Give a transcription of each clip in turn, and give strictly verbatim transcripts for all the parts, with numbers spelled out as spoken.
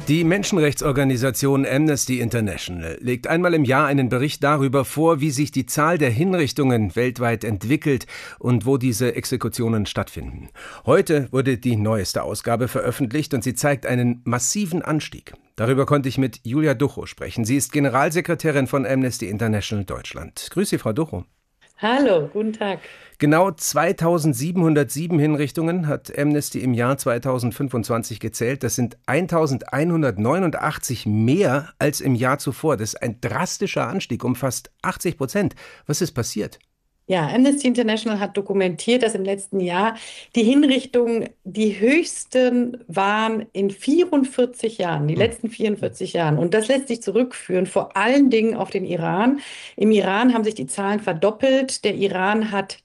Die Menschenrechtsorganisation Amnesty International legt einmal im Jahr einen Bericht darüber vor, wie sich die Zahl der Hinrichtungen weltweit entwickelt und wo diese Exekutionen stattfinden. Heute wurde die neueste Ausgabe veröffentlicht und sie zeigt einen massiven Anstieg. Darüber konnte ich mit Julia Duchow sprechen. Sie ist Generalsekretärin von Amnesty International Deutschland. Grüß Sie, Frau Duchow. Hallo, guten Tag. Genau zweitausendsiebenhundertsieben Hinrichtungen hat Amnesty im Jahr zweitausendfünfundzwanzig gezählt. Das sind eintausendeinhundertneunundachtzig mehr als im Jahr zuvor. Das ist ein drastischer Anstieg um fast achtzig Prozent. Was ist passiert? Ja, Amnesty International hat dokumentiert, dass im letzten Jahr die Hinrichtungen die höchsten waren in vierundvierzig Jahren, die Hm. letzten vierundvierzig Jahren. Und das lässt sich zurückführen, vor allen Dingen auf den Iran. Im Iran haben sich die Zahlen verdoppelt. Der Iran hat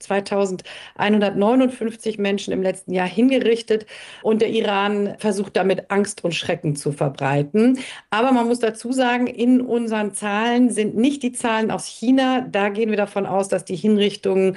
zweitausendeinhundertneunundfünfzig Menschen im letzten Jahr hingerichtet und der Iran versucht damit Angst und Schrecken zu verbreiten. Aber man muss dazu sagen, in unseren Zahlen sind nicht die Zahlen aus China. Da gehen wir davon aus, dass die Hinrichtungen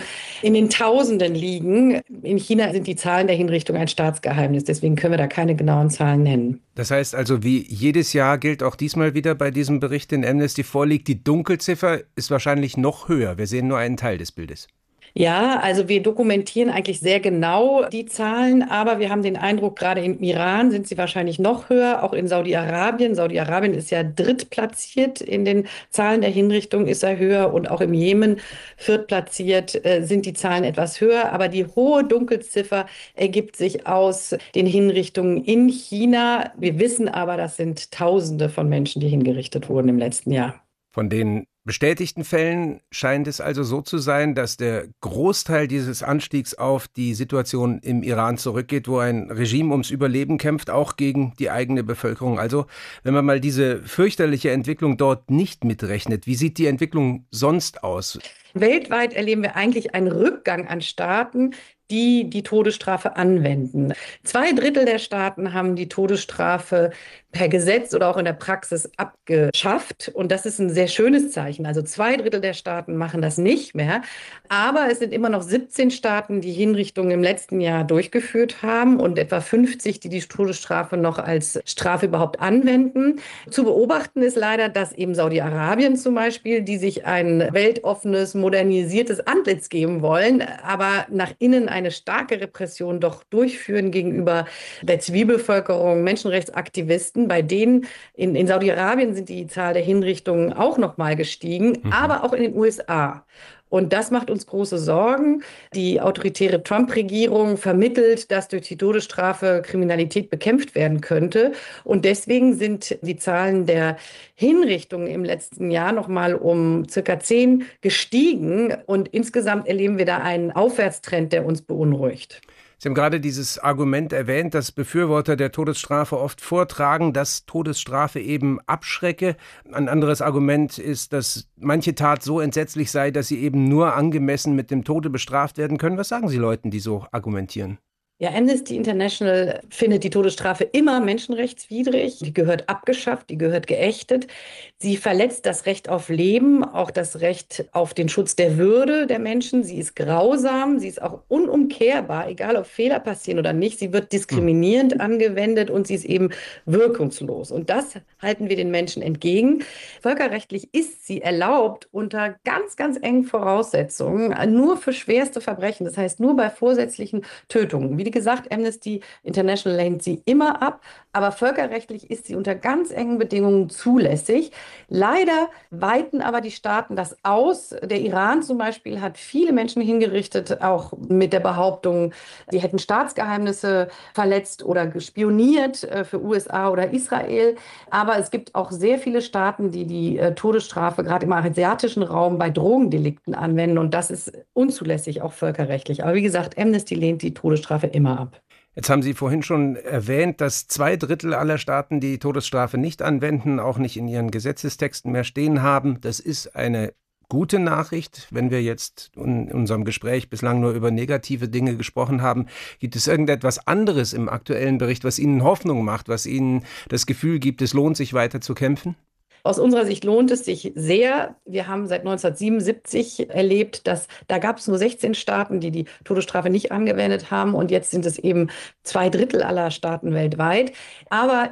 in den Tausenden liegen. In China sind die Zahlen der Hinrichtung ein Staatsgeheimnis. Deswegen können wir da keine genauen Zahlen nennen. Das heißt also, wie jedes Jahr gilt auch diesmal wieder bei diesem Bericht, den Amnesty vorliegt, die Dunkelziffer ist wahrscheinlich noch höher. Wir sehen nur einen Teil des Bildes. Ja, also wir dokumentieren eigentlich sehr genau die Zahlen, aber wir haben den Eindruck, gerade im Iran sind sie wahrscheinlich noch höher, auch in Saudi-Arabien. Saudi-Arabien ist ja drittplatziert in den Zahlen der Hinrichtung, ist er höher, und auch im Jemen viertplatziert äh, sind die Zahlen etwas höher. Aber die hohe Dunkelziffer ergibt sich aus den Hinrichtungen in China. Wir wissen aber, das sind Tausende von Menschen, die hingerichtet wurden im letzten Jahr. Von den bestätigten Fällen scheint es also so zu sein, dass der Großteil dieses Anstiegs auf die Situation im Iran zurückgeht, wo ein Regime ums Überleben kämpft, auch gegen die eigene Bevölkerung. Also, wenn man mal diese fürchterliche Entwicklung dort nicht mitrechnet, wie sieht die Entwicklung sonst aus? Weltweit erleben wir eigentlich einen Rückgang an Staaten, die die Todesstrafe anwenden. Zwei Drittel der Staaten haben die Todesstrafe per Gesetz oder auch in der Praxis abgeschafft. Und das ist ein sehr schönes Zeichen. Also zwei Drittel der Staaten machen das nicht mehr. Aber es sind immer noch siebzehn Staaten, die Hinrichtungen im letzten Jahr durchgeführt haben und etwa fünfzig, die die Todesstrafe noch als Strafe überhaupt anwenden. Zu beobachten ist leider, dass eben Saudi-Arabien zum Beispiel, die sich ein weltoffenes, modernisiertes Antlitz geben wollen, aber nach innen eine starke Repression doch durchführen gegenüber der Zivilbevölkerung, Menschenrechtsaktivisten. Bei denen in, in Saudi-Arabien sind die Zahl der Hinrichtungen auch noch mal gestiegen, Mhm. aber auch in den U S A. Und das macht uns große Sorgen. Die autoritäre Trump-Regierung vermittelt, dass durch die Todesstrafe Kriminalität bekämpft werden könnte. Und deswegen sind die Zahlen der Hinrichtungen im letzten Jahr noch mal um circa zehn gestiegen. Und insgesamt erleben wir da einen Aufwärtstrend, der uns beunruhigt. Sie haben gerade dieses Argument erwähnt, dass Befürworter der Todesstrafe oft vortragen, dass Todesstrafe eben abschrecke. Ein anderes Argument ist, dass manche Tat so entsetzlich sei, dass sie eben nur angemessen mit dem Tode bestraft werden können. Was sagen Sie Leuten, die so argumentieren? Ja, Amnesty International findet die Todesstrafe immer menschenrechtswidrig. Die gehört abgeschafft, die gehört geächtet. Sie verletzt das Recht auf Leben, auch das Recht auf den Schutz der Würde der Menschen. Sie ist grausam, sie ist auch unumkehrbar, egal ob Fehler passieren oder nicht. Sie wird diskriminierend angewendet und sie ist eben wirkungslos. Und das halten wir den Menschen entgegen. Völkerrechtlich ist sie erlaubt unter ganz, ganz engen Voraussetzungen, nur für schwerste Verbrechen, das heißt nur bei vorsätzlichen Tötungen. Wie gesagt, Amnesty International lehnt sie immer ab, aber völkerrechtlich ist sie unter ganz engen Bedingungen zulässig. Leider weiten aber die Staaten das aus. Der Iran zum Beispiel hat viele Menschen hingerichtet, auch mit der Behauptung, sie hätten Staatsgeheimnisse verletzt oder spioniert für U S A oder Israel. Aber es gibt auch sehr viele Staaten, die die Todesstrafe gerade im asiatischen Raum bei Drogendelikten anwenden. Und das ist unzulässig, auch völkerrechtlich. Aber wie gesagt, Amnesty lehnt die Todesstrafe immer ab. Jetzt haben Sie vorhin schon erwähnt, dass zwei Drittel aller Staaten die Todesstrafe nicht anwenden, auch nicht in ihren Gesetzestexten mehr stehen haben. Das ist eine gute Nachricht, wenn wir jetzt in unserem Gespräch bislang nur über negative Dinge gesprochen haben. Gibt es irgendetwas anderes im aktuellen Bericht, was Ihnen Hoffnung macht, was Ihnen das Gefühl gibt, es lohnt sich weiter zu kämpfen? Aus unserer Sicht lohnt es sich sehr. Wir haben seit neunzehnhundertsiebenundsiebzig erlebt, dass da gab es nur sechzehn Staaten, die die Todesstrafe nicht angewendet haben. Und jetzt sind es eben zwei Drittel aller Staaten weltweit. Aber